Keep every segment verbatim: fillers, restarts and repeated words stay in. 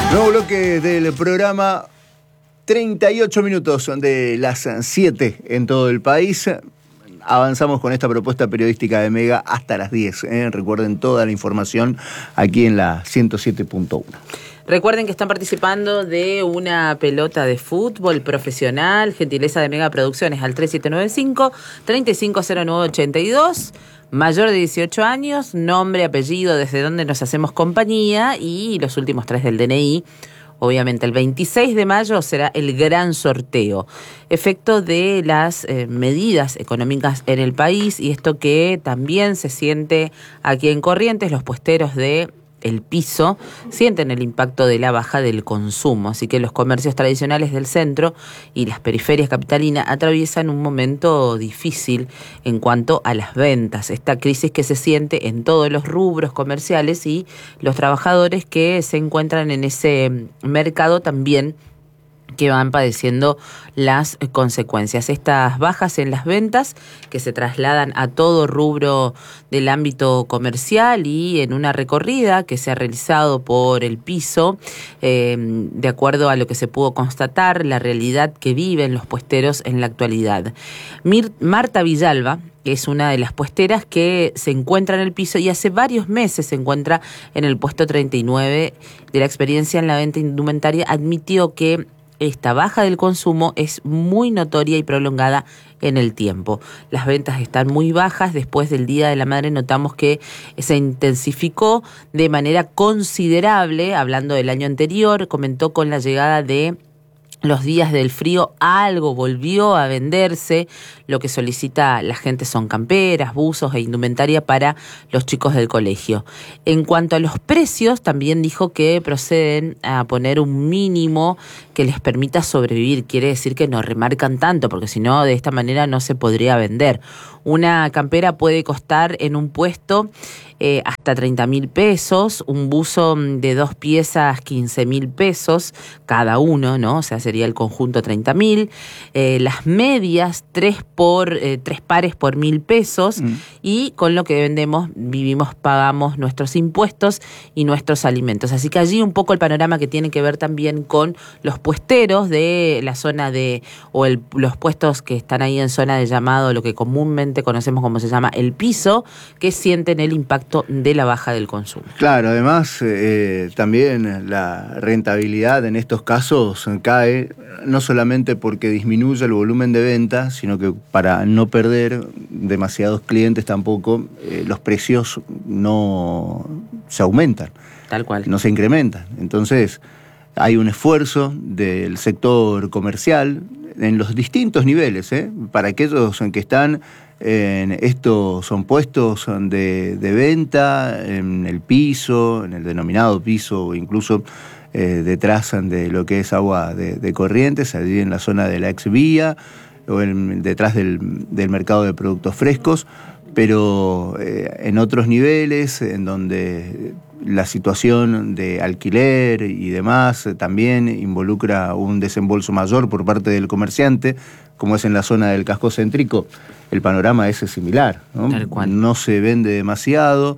Nuevo bloque del programa, treinta y ocho minutos de las siete en todo el país. Avanzamos con esta propuesta periodística de Mega hasta las diez. ¿eh? Recuerden toda la información aquí en la ciento siete punto uno. Recuerden que están participando de una pelota de fútbol profesional, gentileza de Mega Producciones, al tres siete nueve cinco, tres cinco cero nueve ocho dos. Mayor de dieciocho años, nombre, apellido, desde dónde nos hacemos compañía y los últimos tres del D N I. Obviamente el veintiséis de mayo será el gran sorteo, efecto de las eh, medidas económicas en el país, y esto que también se siente aquí en Corrientes. Los puesteros de El Piso sienten el impacto de la baja del consumo, así que los comercios tradicionales del centro y las periferias capitalinas atraviesan un momento difícil en cuanto a las ventas. Esta crisis que se siente en todos los rubros comerciales, y los trabajadores que se encuentran en ese mercado también que van padeciendo las consecuencias. Estas bajas en las ventas que se trasladan a todo rubro del ámbito comercial, y en una recorrida que se ha realizado por El Piso, eh, de acuerdo a lo que se pudo constatar, la realidad que viven los puesteros en la actualidad. Mir- Marta Villalba, que es una de las puesteras que se encuentra en El Piso y hace varios meses se encuentra en el puesto treinta y nueve de la experiencia en la venta indumentaria, admitió que esta baja del consumo es muy notoria y prolongada en el tiempo. Las ventas están muy bajas. Después del Día de la Madre notamos que se intensificó de manera considerable. Hablando del año anterior, comentó, con la llegada de los días del frío algo volvió a venderse. Lo que solicita la gente son camperas, buzos e indumentaria para los chicos del colegio. En cuanto a los precios, también dijo que proceden a poner un mínimo que les permita sobrevivir. Quiere decir que no remarcan tanto, porque si no, de esta manera no se podría vender. Una campera puede costar en un puesto eh, hasta treinta mil pesos, un buzo de dos piezas quince mil pesos cada uno, ¿no? O sea, sería el conjunto treinta mil. Eh, las medias, tres por eh, tres pares por mil pesos, mm. y con lo que vendemos, vivimos, pagamos nuestros impuestos y nuestros alimentos. Así que allí un poco el panorama que tiene que ver también con los puesteros de la zona de, o el, los puestos que están ahí en zona de llamado, lo que comúnmente conocemos como se llama El Piso, que sienten el impacto de la baja del consumo. Claro, además eh, también la rentabilidad en estos casos cae, no solamente porque disminuye el volumen de venta, sino que para no perder demasiados clientes tampoco, eh, los precios no se aumentan. Tal cual. No se incrementan. Entonces, hay un esfuerzo del sector comercial en los distintos niveles, ¿eh? Para aquellos en que están en estos son puestos de, de venta, en el piso, en el denominado piso, o incluso eh, detrás de lo que es agua de, de Corrientes, allí en la zona de la ex vía, o en, detrás del, del mercado de productos frescos, pero eh, en otros niveles, en donde la situación de alquiler y demás también involucra un desembolso mayor por parte del comerciante, como es en la zona del casco céntrico, el panorama es similar, ¿no? Tal cual. No se vende demasiado,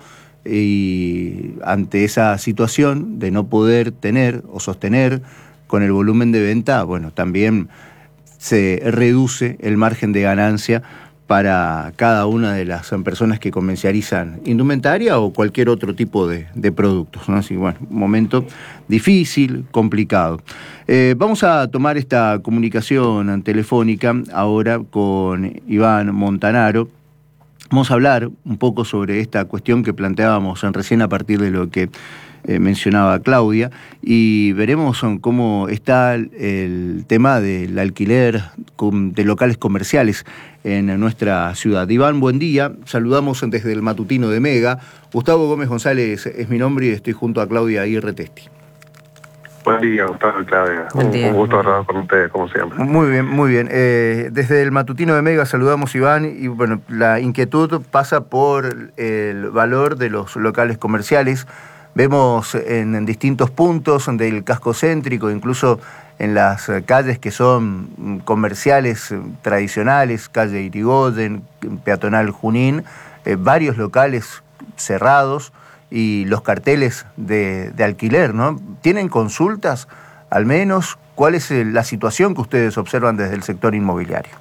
y ante esa situación de no poder tener o sostener con el volumen de venta, bueno, también se reduce el margen de ganancia para cada una de las personas que comercializan indumentaria o cualquier otro tipo de, de productos, ¿no? Así que, bueno, un momento difícil, complicado. Eh, vamos a tomar esta comunicación telefónica ahora con Iván Montanaro. Vamos a hablar un poco sobre esta cuestión que planteábamos recién a partir de lo que eh, mencionaba Claudia, y veremos cómo está el, el tema del alquiler de locales comerciales en nuestra ciudad. Iván, buen día. Saludamos desde el matutino de Mega. Gustavo Gómez González es mi nombre y estoy junto a Claudia Aguirre Testi. Buen día, Gustavo y Claudia. Un, un gusto hablar con ustedes, como siempre. Muy bien, muy bien. Eh, desde el matutino de Mega saludamos, Iván, y bueno, la inquietud pasa por el valor de los locales comerciales. Vemos en, en distintos puntos del casco céntrico, incluso en las calles que son comerciales tradicionales, calle Irigoyen, peatonal Junín, eh, varios locales cerrados, y los carteles de, de alquiler, ¿no? ¿Tienen consultas, al menos? ¿Cuál es la situación que ustedes observan desde el sector inmobiliario?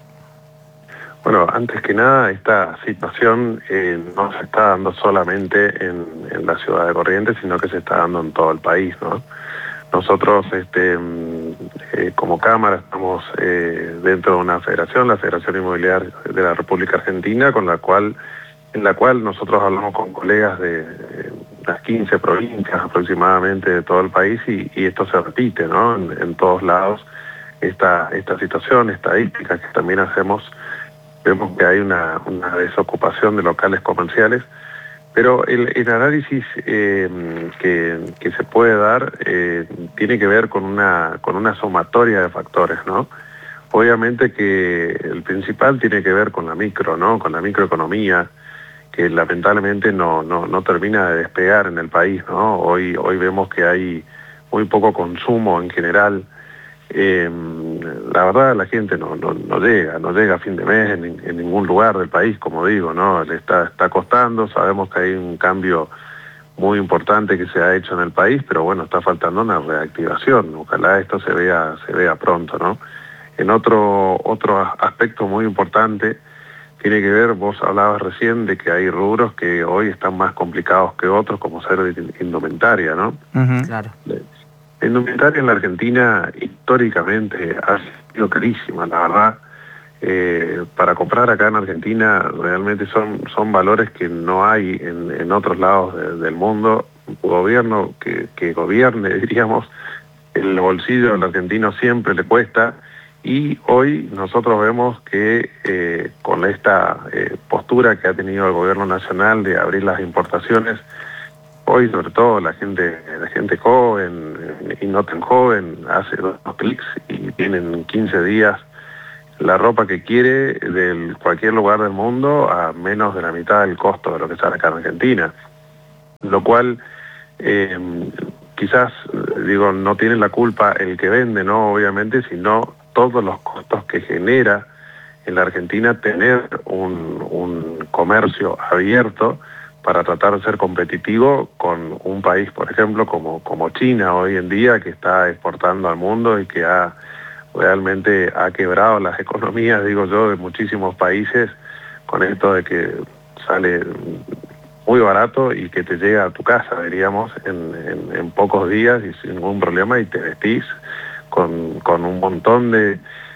Bueno, antes que nada, esta situación eh, no se está dando solamente en, en la ciudad de Corrientes, sino que se está dando en todo el país, ¿no? Nosotros, este, eh, como Cámara, estamos eh, dentro de una federación, la Federación Inmobiliaria de la República Argentina, con la cual, en la cual nosotros hablamos con colegas de, de las quince provincias aproximadamente de todo el país y, y esto se repite, ¿no? En, en todos lados esta, esta situación estadística que también hacemos. Vemos que hay una, una desocupación de locales comerciales, pero el, el análisis eh, que, que se puede dar eh, tiene que ver con una, con una sumatoria de factores, ¿no? Obviamente que el principal tiene que ver con la micro, ¿no? Con la microeconomía, que lamentablemente no, no, no termina de despegar en el país, ¿no? Hoy, hoy vemos que hay muy poco consumo en general. Eh, la verdad la gente no, no, no llega, no llega a fin de mes en, en ningún lugar del país, como digo, ¿no? Le está, está costando, sabemos que hay un cambio muy importante que se ha hecho en el país, pero bueno, está faltando una reactivación, ojalá esto se vea, se vea pronto, ¿no? En otro, otro aspecto muy importante tiene que ver, vos hablabas recién de que hay rubros que hoy están más complicados que otros, como ser indumentaria, ¿no? Uh-huh. Claro. La indumentaria en la Argentina históricamente ha sido carísima, la verdad. Eh, para comprar acá en Argentina realmente son, son valores que no hay en, en otros lados de, del mundo. Un gobierno que, que gobierne, diríamos, el bolsillo del argentino siempre le cuesta, y hoy nosotros vemos que eh, con esta eh, postura que ha tenido el gobierno nacional de abrir las importaciones, hoy sobre todo la gente la gente joven y no tan joven hace dos clics y tienen quince días la ropa que quiere de cualquier lugar del mundo a menos de la mitad del costo de lo que sale acá en Argentina. Lo cual eh, quizás, digo, no tiene la culpa el que vende, ¿no? Obviamente, sino todos los costos que genera en la Argentina tener un, un comercio abierto para tratar de ser competitivo con un país, por ejemplo, como, como China hoy en día, que está exportando al mundo y que ha realmente ha quebrado las economías, digo yo, de muchísimos países, con esto de que sale muy barato y que te llega a tu casa, diríamos, en, en, en pocos días y sin ningún problema, y te vestís con, con un montón de,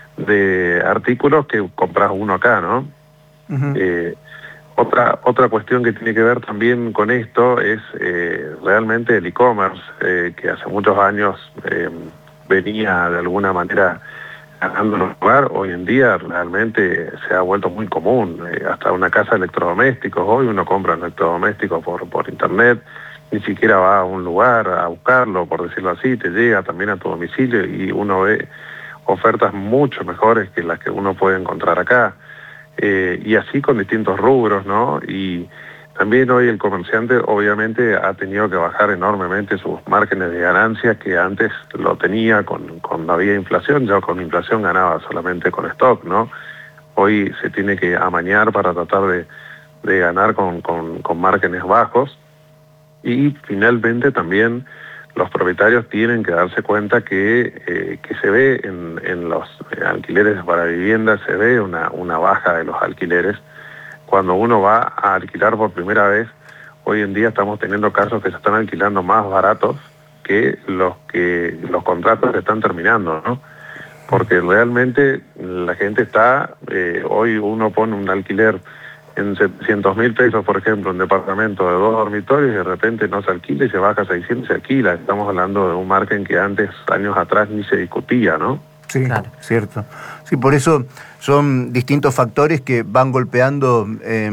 de artículos que compras uno acá, ¿no? Uh-huh. eh, Otra, otra cuestión que tiene que ver también con esto es eh, realmente el e-commerce, eh, que hace muchos años eh, venía de alguna manera ganando lugar. Hoy en día realmente se ha vuelto muy común, eh, hasta una casa de electrodomésticos. Hoy uno compra electrodomésticos por, por internet, ni siquiera va a un lugar a buscarlo, por decirlo así, te llega también a tu domicilio y uno ve ofertas mucho mejores que las que uno puede encontrar acá. Eh, y así con distintos rubros, ¿no? Y también hoy el comerciante obviamente ha tenido que bajar enormemente sus márgenes de ganancias, que antes lo tenía con, cuando había inflación. Ya con inflación ganaba solamente con stock, ¿no? Hoy se tiene que amañar para tratar de, de ganar con, con, con márgenes bajos. Y finalmente también los propietarios tienen que darse cuenta que, eh, que se ve en, en los alquileres para vivienda, se ve una, una baja de los alquileres. Cuando uno va a alquilar por primera vez, hoy en día estamos teniendo casos que se están alquilando más baratos que los que los contratos se están terminando, ¿no? Porque realmente la gente está, eh, hoy uno pone un alquiler en setecientos mil pesos, por ejemplo, un departamento de dos dormitorios, y de repente no se alquila y se baja a seiscientos y se alquila. Estamos hablando de un margen que antes, años atrás, ni se discutía, ¿no? Sí, claro. Cierto. Sí, por eso son distintos factores que van golpeando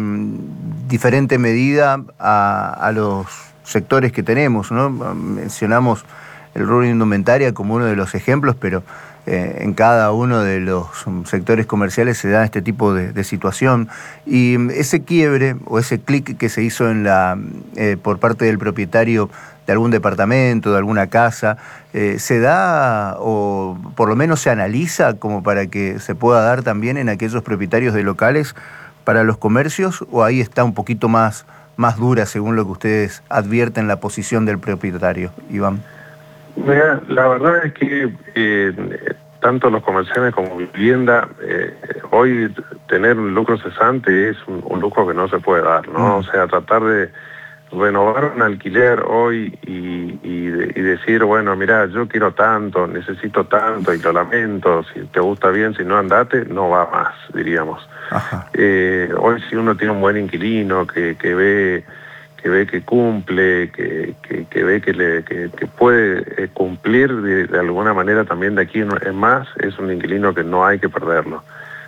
en diferente medida a, a los sectores que tenemos, ¿no? Mencionamos el rubro indumentaria como uno de los ejemplos, pero Eh, en cada uno de los sectores comerciales se da este tipo de, de situación, y ese quiebre o ese clic que se hizo en la eh, por parte del propietario de algún departamento, de alguna casa, eh, ¿se da o por lo menos se analiza como para que se pueda dar también en aquellos propietarios de locales para los comercios, o ahí está un poquito más más dura según lo que ustedes advierten la posición del propietario, Iván? Mira, la verdad es que eh, tanto los comerciantes como vivienda, eh, hoy tener un lucro cesante es un, un lujo que no se puede dar, ¿no? Mm. O sea, tratar de renovar un alquiler hoy y, y, de, y decir, bueno, mira, yo quiero tanto, necesito tanto y lo lamento, si te gusta bien, si no andate, no va más, diríamos. Eh, hoy si uno tiene un buen inquilino que, que ve que ve que cumple, que, que, que ve que, le, que, que puede cumplir de, de alguna manera también de aquí en más, es un inquilino que no hay que perderlo.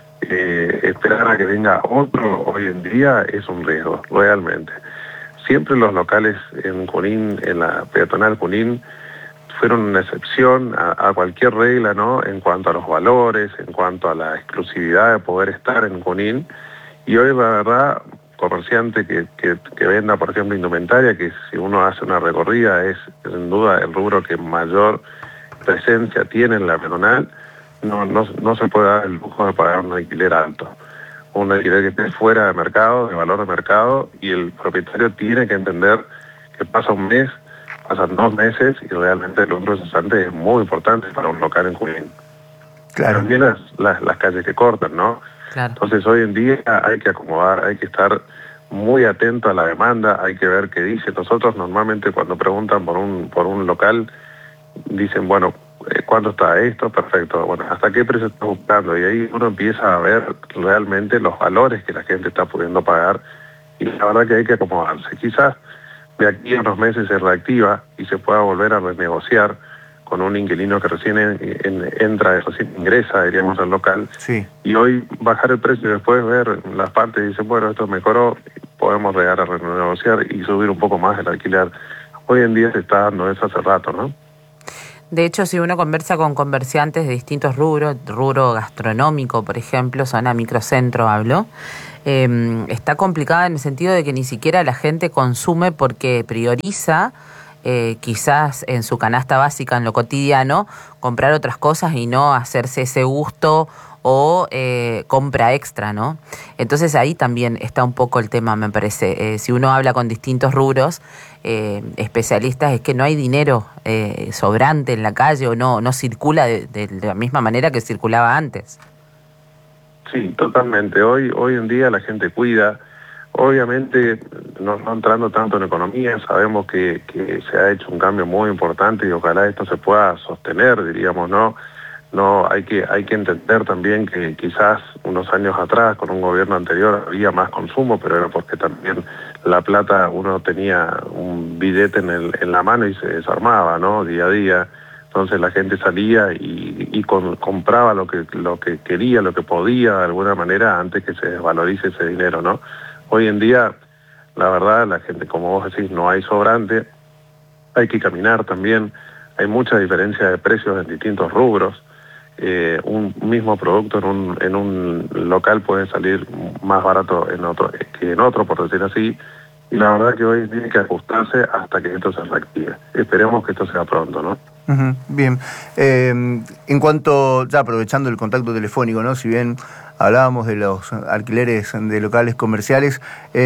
Eh, esperar a que venga otro hoy en día es un riesgo, realmente. Siempre los locales en Junín, en la peatonal Junín, fueron una excepción a, a cualquier regla, ¿no? En cuanto a los valores, en cuanto a la exclusividad de poder estar en Junín. Y hoy, la verdad, comerciante que, que, que venda, por ejemplo, indumentaria, que si uno hace una recorrida es sin duda el rubro que mayor presencia tiene en la peatonal, no, no, no se puede dar el lujo de pagar un alquiler alto. Un alquiler que esté fuera de mercado, de valor de mercado, y el propietario tiene que entender que pasa un mes, pasan dos meses, y realmente el lucro cesante es muy importante para un local en Junín. Claro. También las, las, las calles que cortan, ¿no? Claro. Entonces hoy en día hay que acomodar, hay que estar muy atento a la demanda, hay que ver qué dice. Nosotros normalmente cuando preguntan por un, por un local, dicen, bueno, ¿cuánto está esto? Perfecto. Bueno, ¿hasta qué precio está buscando? Y ahí uno empieza a ver realmente los valores que la gente está pudiendo pagar, y la verdad que hay que acomodarse. Quizás de aquí a unos meses se reactiva y se pueda volver a renegociar con un inquilino que recién en, en, entra, recién ingresa, diríamos, al local. Sí. Y hoy bajar el precio y después ver las partes y dicen, bueno, esto mejoró, podemos llegar a renegociar y subir un poco más el alquiler. Hoy en día se está dando eso hace rato, ¿no? De hecho, si uno conversa con comerciantes de distintos rubros, rubro gastronómico, por ejemplo, zona microcentro hablo, eh, está complicada en el sentido de que ni siquiera la gente consume porque prioriza, eh, quizás en su canasta básica, en lo cotidiano, comprar otras cosas y no hacerse ese gusto o eh, compra extra, ¿no? Entonces ahí también está un poco el tema, me parece. Eh, si uno habla con distintos rubros, eh, especialistas, es que no hay dinero eh, sobrante en la calle o no, no circula de, de la misma manera que circulaba antes. Sí, totalmente. Hoy, hoy en día la gente cuida. Obviamente, no, no entrando tanto en economía, sabemos que, que se ha hecho un cambio muy importante y ojalá esto se pueda sostener, diríamos, ¿no? No, hay que, hay que entender también que quizás unos años atrás, con un gobierno anterior, había más consumo, pero era porque también la plata, uno tenía un billete en, el, en la mano y se desarmaba, ¿no? Día a día. Entonces la gente salía y, y con, compraba lo que, lo que quería, lo que podía, de alguna manera, antes que se desvalorice ese dinero, ¿no? Hoy en día, la verdad, la gente, como vos decís, no hay sobrante, hay que caminar también, hay mucha diferencia de precios en distintos rubros. Eh, un mismo producto en un, en un local puede salir más barato en otro que en otro, por decir así, y la verdad que hoy tiene que ajustarse hasta que esto se reactive. Esperemos que esto sea pronto, ¿no? Uh-huh, bien. Eh, en cuanto, ya aprovechando el contacto telefónico, ¿no? Si bien hablábamos de los alquileres de locales comerciales,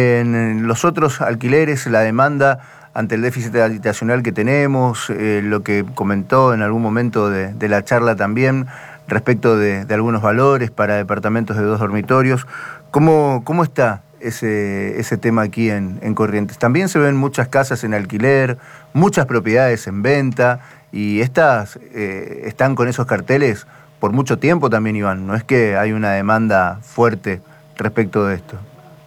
en los otros alquileres la demanda ante el déficit habitacional que tenemos, eh, lo que comentó en algún momento de, de la charla también respecto de, de algunos valores para departamentos de dos dormitorios, ¿cómo, cómo está ese, ese tema aquí en, en Corrientes? También se ven muchas casas en alquiler, muchas propiedades en venta, y estas eh, están con esos carteles por mucho tiempo también, Iván. No es que hay una demanda fuerte respecto de esto.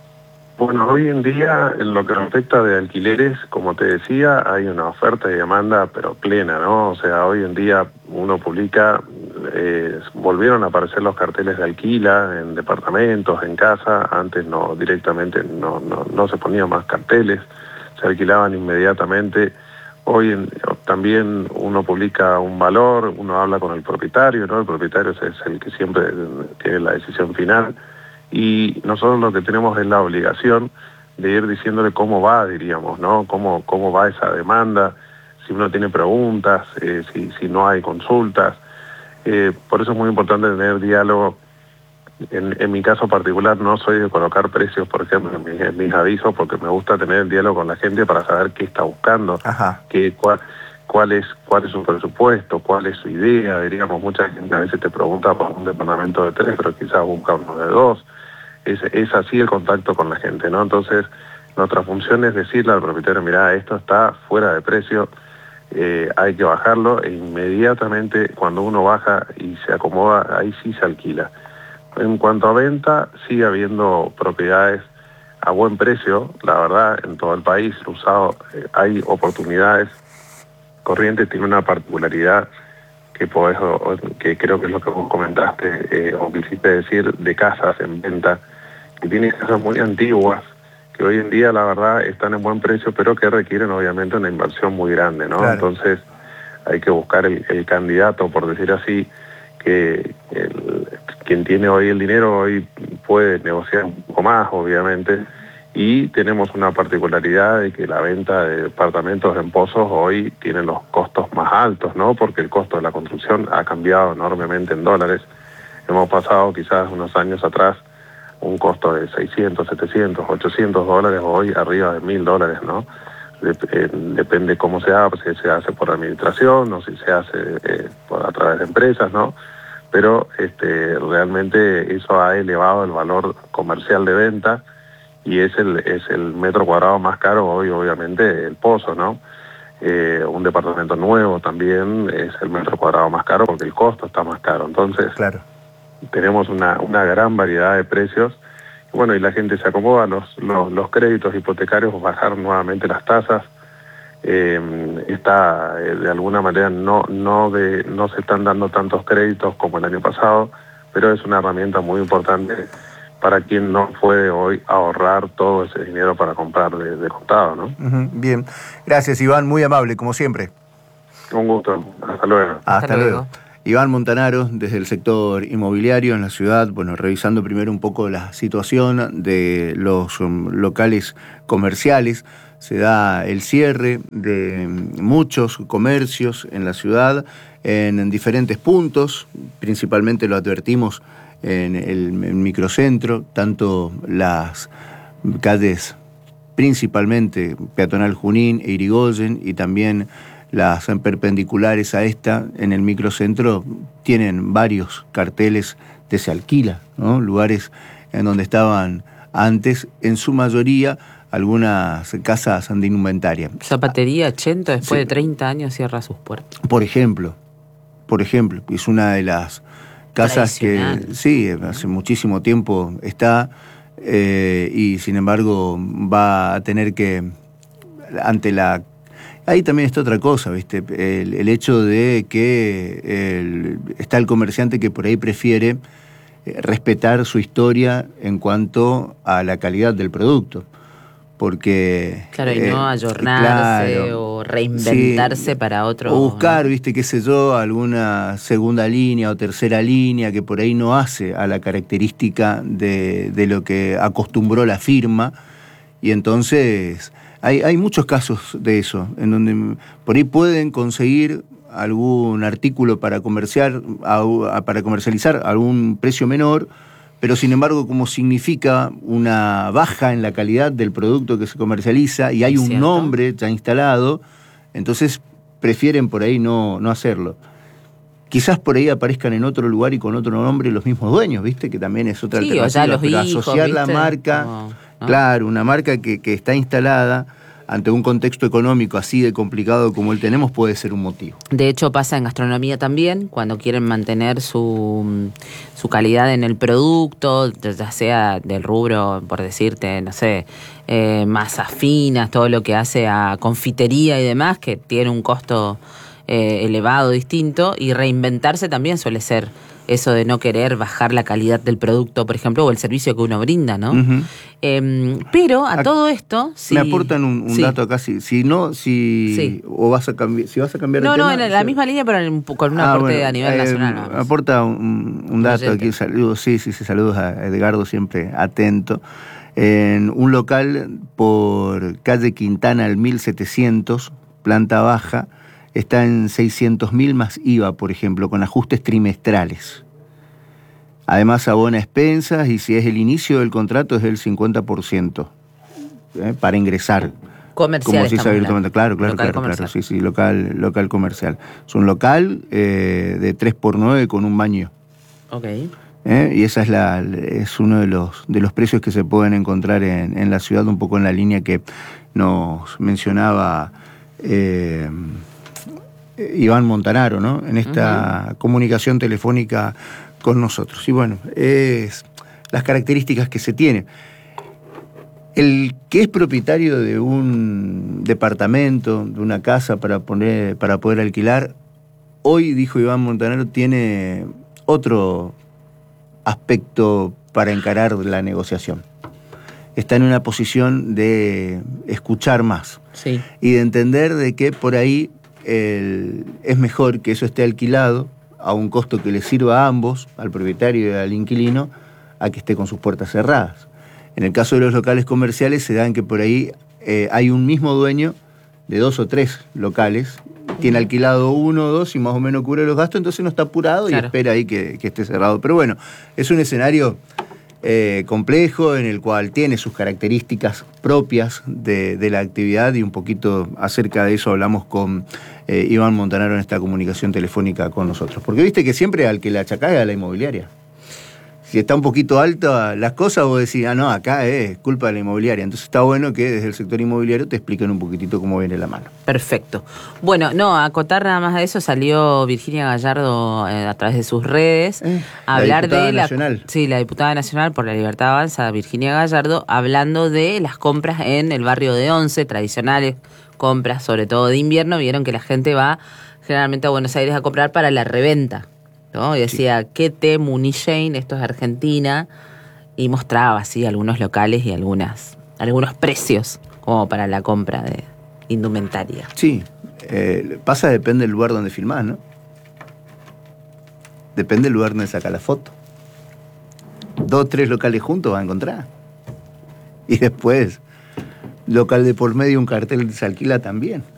Bueno, hoy en día, en lo que respecta de alquileres, como te decía, hay una oferta y demanda, pero plena, ¿no? O sea, hoy en día uno publica, eh, volvieron a aparecer los carteles de alquila en departamentos, en casa, antes no, directamente no, no, no se ponían más carteles, se alquilaban inmediatamente. Hoy en, también uno publica un valor, uno habla con el propietario, ¿no? El propietario es el que siempre tiene la decisión final. Y nosotros lo que tenemos es la obligación de ir diciéndole cómo va, diríamos, ¿no? Cómo, cómo va esa demanda, si uno tiene preguntas, eh, si, si no hay consultas. Eh, por eso es muy importante tener diálogo en, en mi caso particular no soy de colocar precios, por ejemplo, en mis, en mis avisos, porque me gusta tener el diálogo con la gente para saber qué está buscando, qué, cuál, cuál, es, cuál es su presupuesto, cuál es su idea. Diríamos, mucha gente a veces te pregunta por un departamento de tres, pero quizás busca uno de dos. Es, es así el contacto con la gente, ¿no? Entonces, nuestra función es decirle al propietario, mirá, esto está fuera de precio, eh, hay que bajarlo, e inmediatamente cuando uno baja y se acomoda, ahí sí se alquila. En cuanto a venta, sigue habiendo propiedades a buen precio, la verdad, en todo el país, usado, eh, hay oportunidades. Corrientes tiene una particularidad que, podés, o, que creo que es lo que vos comentaste, eh, o quisiste decir, de casas en venta, que tiene casas muy antiguas, que hoy en día la verdad están en buen precio, pero que requieren obviamente una inversión muy grande, ¿no? Claro. Entonces hay que buscar el, el candidato, por decir así, que el, quien tiene hoy el dinero hoy puede negociar un poco más, obviamente, y tenemos una particularidad de que la venta de departamentos en Pozos hoy tiene los costos más altos, ¿no? Porque el costo de la construcción ha cambiado enormemente en dólares. Hemos pasado quizás unos años atrás un costo de seiscientos, setecientos, ochocientos dólares, hoy arriba de mil dólares, ¿no? Dep eh, depende cómo se hace, si se hace por administración o si se hace eh, por, a través de empresas, ¿no? Pero este, realmente eso ha elevado el valor comercial de venta y es el, es el metro cuadrado más caro hoy, obviamente, el Pozo, ¿no? Eh, un departamento nuevo también es el metro cuadrado más caro porque el costo está más caro. Entonces, claro, tenemos una, una gran variedad de precios. Bueno, y la gente se acomoda, los, los, los créditos hipotecarios bajaron nuevamente las tasas. Eh, está, eh, de alguna manera, no, no, de, no se están dando tantos créditos como el año pasado, pero es una herramienta muy importante para quien no puede hoy ahorrar todo ese dinero para comprar de, de contado, ¿no? Uh-huh. Bien. Gracias, Iván, muy amable, como siempre. Un gusto. Hasta luego. Hasta, Hasta luego. luego. Iván Montanaro, desde el sector inmobiliario en la ciudad, bueno, revisando primero un poco la situación de los um, locales comerciales. Se da el cierre de muchos comercios en la ciudad, en, en diferentes puntos, principalmente lo advertimos en el en microcentro, tanto las calles, principalmente Peatonal Junín e Irigoyen, y también las perpendiculares a esta, en el microcentro, tienen varios carteles de se alquila, ¿no? Lugares en donde estaban antes, en su mayoría, algunas casas de indumentaria. Zapatería Chento, después Sí. de treinta años, cierra sus puertas. Por ejemplo, por ejemplo, es una de las casas que, sí, hace muchísimo tiempo está, eh, y sin embargo va a tener que, ante la... Ahí también está otra cosa, ¿viste? El, el hecho de que el, está el comerciante que por ahí prefiere respetar su historia en cuanto a la calidad del producto. Porque... Claro, y no eh, ayornarse claro, o reinventarse sí, para otro... O buscar, ¿no? viste, qué sé yo, alguna segunda línea o tercera línea que por ahí no hace a la característica de, de lo que acostumbró la firma. Y entonces hay, hay muchos casos de eso, en donde por ahí pueden conseguir algún artículo para comerciar, a, para comercializar a algún precio menor, pero sin embargo, como significa una baja en la calidad del producto que se comercializa y hay un nombre ya instalado, entonces prefieren por ahí no, no hacerlo. Quizás por ahí aparezcan en otro lugar y con otro nombre los mismos dueños, ¿viste? Que también es otra sí, alternativa. O sea, los pero hijos, asociar ¿viste? la marca, Como, ¿no? Claro, una marca que, que está instalada ante un contexto económico así de complicado como el tenemos, puede ser un motivo. De hecho, pasa en gastronomía también, cuando quieren mantener su, su calidad en el producto, ya sea del rubro, por decirte, no sé, eh, masas finas, todo lo que hace a confitería y demás, que tiene un costo eh, elevado, distinto, y reinventarse también suele ser eso de no querer bajar la calidad del producto, por ejemplo, o el servicio que uno brinda, ¿no? Uh-huh. Eh, pero a, a todo esto... Si, me aportan un, un sí. dato acá, si, si no, si... Sí. O vas a cambiar, si vas a cambiar no, de no, tema... en la, la misma línea, pero en, con un ah, aporte bueno, a nivel eh, nacional. Vamos. Aporta un, un dato aquí, saludos, sí, sí, sí, saludos a Edgardo, siempre atento. En un local por calle Quintana al mil setecientos, planta baja, está en seiscientos mil más I V A, por ejemplo, con ajustes trimestrales. Además abona expensas y si es el inicio del contrato es el cincuenta por ciento ¿eh? Para ingresar. Comercial. Como si se abiertamente. Claro, claro, local claro, comercial. claro. Sí, sí, local, local comercial. Es un local eh, de tres por nueve con un baño. Ok. ¿Eh? Y esa es la es uno de los de los precios que se pueden encontrar en, en la ciudad, un poco en la línea que nos mencionaba eh, Iván Montanaro, ¿no? En esta uh-huh. comunicación telefónica con nosotros. Y bueno, es las características que se tienen. El que es propietario de un departamento, de una casa para poner, para poder alquilar, hoy, dijo Iván Montanaro, tiene otro aspecto para encarar la negociación. Está en una posición de escuchar más. Sí. Y de entender de que por ahí el, es mejor que eso esté alquilado a un costo que le sirva a ambos, al propietario y al inquilino, a que esté con sus puertas cerradas. En el caso de los locales comerciales se dan que por ahí eh, hay un mismo dueño de dos o tres locales, tiene alquilado uno o dos y más o menos cubre los gastos, entonces no está apurado claro. y espera ahí que, que esté cerrado. Pero bueno, es un escenario eh, complejo en el cual tiene sus características propias de, de la actividad y un poquito acerca de eso hablamos con eh, Iván Montanaro en esta comunicación telefónica con nosotros. Porque viste que siempre al que le achacás es a la inmobiliaria. Si está un poquito alta las cosas, vos decís, ah, no, acá es culpa de la inmobiliaria. Entonces está bueno que desde el sector inmobiliario te expliquen un poquitito cómo viene la mano. Perfecto. Bueno, no, a acotar nada más a eso, salió Virginia Gallardo eh, a través de sus redes eh, a hablar la de la... nacional. Sí, la diputada nacional por la Libertad Avanza, Virginia Gallardo, hablando de las compras en el barrio de Once, tradicionales compras, sobre todo de invierno. Vieron que la gente va generalmente a Buenos Aires a comprar para la reventa, ¿no? Y decía, sí. ¿Qué te Munishane? Esto es Argentina. Y mostraba así algunos locales y algunas algunos precios como para la compra de indumentaria. Sí, eh, pasa, depende del lugar donde filmás, ¿no? Depende del lugar donde sacás la foto. Dos, tres locales juntos vas a encontrar. Y después, local de por medio, un cartel se alquila también.